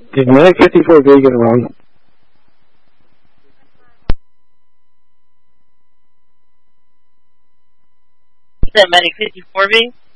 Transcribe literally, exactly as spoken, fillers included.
Did Medic fifty-four B get it wrong? Is that Medic fifty-four B?